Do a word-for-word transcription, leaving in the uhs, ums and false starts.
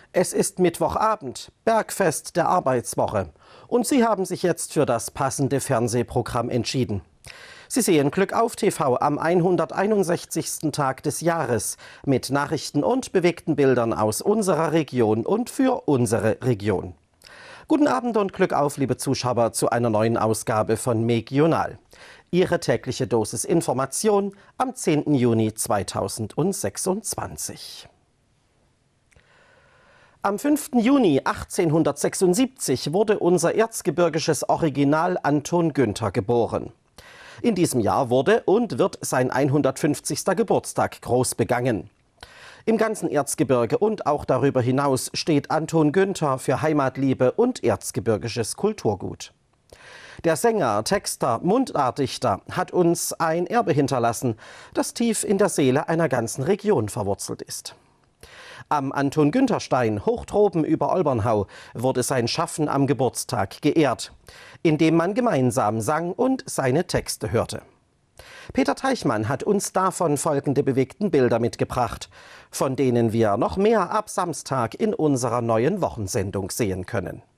Es ist Mittwochabend, Bergfest der Arbeitswoche. Und Sie haben sich jetzt für das passende Fernsehprogramm entschieden. Sie sehen Glück auf T V am hunderteinundsechzigsten Tag des Jahres mit Nachrichten und bewegten Bildern aus unserer Region und für unsere Region. Guten Abend und Glück auf, liebe Zuschauer, zu einer neuen Ausgabe von Megional. Ihre tägliche Dosis Information am zehnten Juni zweitausendsechsundzwanzig. Am fünften Juni achtzehnhundertsechsundsiebzig wurde unser erzgebirgisches Original Anton Günther geboren. In diesem Jahr wurde und wird sein hundertfünfzigster Geburtstag groß begangen. Im ganzen Erzgebirge und auch darüber hinaus steht Anton Günther für Heimatliebe und erzgebirgisches Kulturgut. Der Sänger, Texter, Mundartdichter hat uns ein Erbe hinterlassen, das tief in der Seele einer ganzen Region verwurzelt ist. Am Anton-Günther-Stein, hoch droben über Olbernhau, wurde sein Schaffen am Geburtstag geehrt, indem man gemeinsam sang und seine Texte hörte. Peter Teichmann hat uns davon folgende bewegten Bilder mitgebracht, von denen wir noch mehr ab Samstag in unserer neuen Wochensendung sehen können.